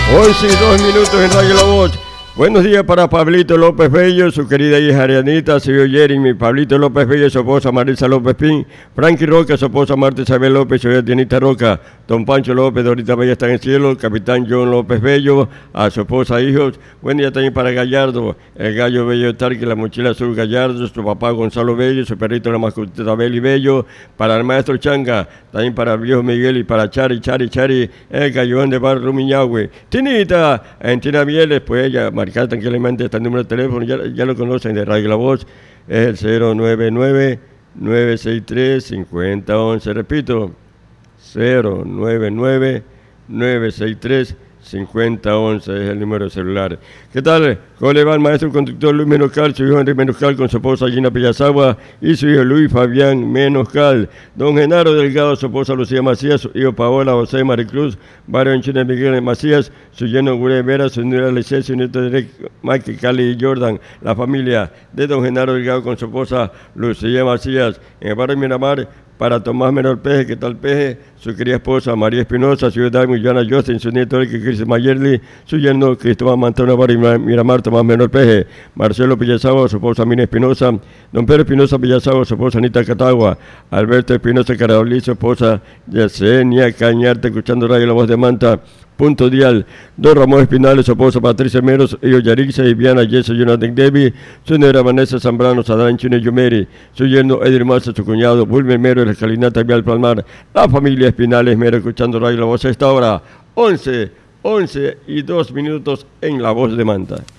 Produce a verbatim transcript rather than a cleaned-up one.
once y dos minutos en Radio La Voz. Buenos días para Pablito López Bello, su querida hija Arianita, su hijo Jeremy, Pablito López Bello, su esposa Marisa López Pin, Frankie Roca, su esposa Marta Isabel López, su hija Dianita Roca, don Pancho López, Dorita Bella está en el cielo, capitán John López Bello, a su esposa, hijos. Buen día también para Gallardo, el gallo Bello Tarque, la mochila azul Gallardo, su papá Gonzalo Bello, su perrito la mascotita Beli Bello, para el maestro Changa, también para el viejo Miguel y para Chari, Chari, Chari, el gallón de Barrio Miñahue. Tinita, en Tina Mieles, pues ella, marcar tranquilamente este número de teléfono, ya, ya lo conocen de Radio La Voz, es el cero nueve nueve, nueve seis tres, cinco cero uno uno, repito, cero nueve nueve, nueve seis tres, cinco cero uno uno es el número celular. ¿Qué tal? ¿Cómo le va el maestro conductor Luis Menoscal, su hijo Enrique Menoscal con su esposa Gina Pellazagua y su hijo Luis Fabián Menoscal? Don Genaro Delgado, su esposa Lucía Macías, su hijo Paola José Maricruz, Barrio Enchine Miguel Macías, su yerno Gure Vera, su nuera Licea, su nieto Derek, Mike, Cali y Jordan, la familia de don Genaro Delgado con su esposa Lucía Macías. En el barrio Miramar, para Tomás Menor Peje, ¿qué tal Peje? Su querida esposa María Espinosa, su hijo David Joana Justin, su nieto Eric Cris Mayerli, su yerno Cristóbal Mantano Barrio Miramar, Tomás Menor Peje, Marcelo Pellazagua, su esposa Mina Espinosa, don Pedro Espinosa Pellazagua, su esposa Anita Catagua, Alberto Espinosa Carabolí, su esposa Yesenia Cañarte, escuchando Radio La Voz de Manta, Punto Dial, don Ramón Espinales, su esposa Patricia Meros, hijo Yarixa y Viana Jesse Jonathan Debbie, su negra Vanessa Zambrano, Sadán Chine Yumeri, su yerno Edir Massa, su cuñado Bulmer Mero, el escalinata Vial Palmar, la familia Espinales Mero, escuchando Radio La Voz a esta hora, once, once y dos minutos en La Voz de Manta.